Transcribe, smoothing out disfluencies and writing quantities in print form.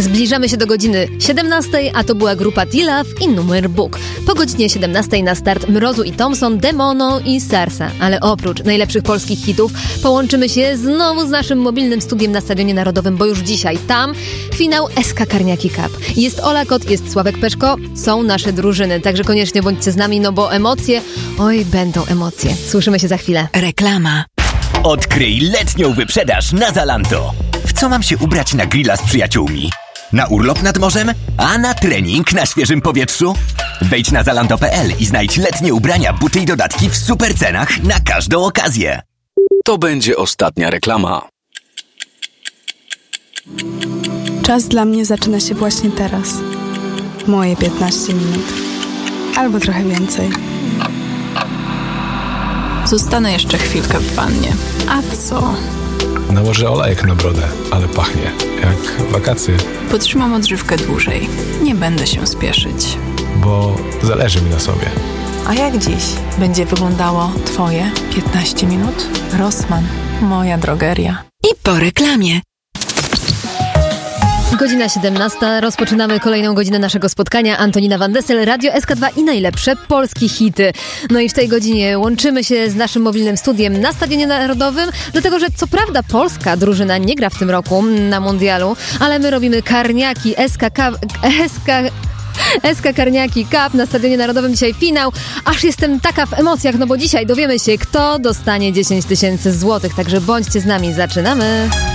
Zbliżamy się do godziny 17, a to była grupa T-Love i Numer Book. Po godzinie 17 na start Mrozu i Thompson, Demono i Sarsa. Ale oprócz najlepszych polskich hitów połączymy się znowu z naszym mobilnym studiem na Stadionie Narodowym, bo już dzisiaj tam finał SK Karniaki Cup. Jest Ola Kot, jest Sławek Peszko, są nasze drużyny, także koniecznie bądźcie z nami, no bo emocje, oj, będą emocje. Słyszymy się za chwilę. Reklama. Odkryj letnią wyprzedaż na Zalando. W co mam się ubrać na grilla z przyjaciółmi? Na urlop nad morzem? A na trening na świeżym powietrzu? Wejdź na zalando.pl i znajdź letnie ubrania, buty i dodatki w super cenach na każdą okazję. To będzie ostatnia reklama. Czas dla mnie zaczyna się właśnie teraz. Moje 15 minut. Albo trochę więcej. Zostanę jeszcze chwilkę w wannie. A co? Nałożę olejek na brodę, ale pachnie jak wakacje. Potrzymam odżywkę dłużej. Nie będę się spieszyć. Bo zależy mi na sobie. A jak dziś będzie wyglądało Twoje 15 minut? Rossmann, moja drogeria. I po reklamie. Godzina 17. Rozpoczynamy kolejną godzinę naszego spotkania. Antonina Van Dessel, Radio SK2 i najlepsze polskie hity. No i w tej godzinie łączymy się z naszym mobilnym studiem na Stadionie Narodowym, dlatego że co prawda polska drużyna nie gra w tym roku na mundialu, ale my robimy Karniaki SK Karniaki Cup na Stadionie Narodowym. Dzisiaj finał. Aż jestem taka w emocjach, no bo dzisiaj dowiemy się, kto dostanie 10 000 złotych. Także bądźcie z nami. Zaczynamy.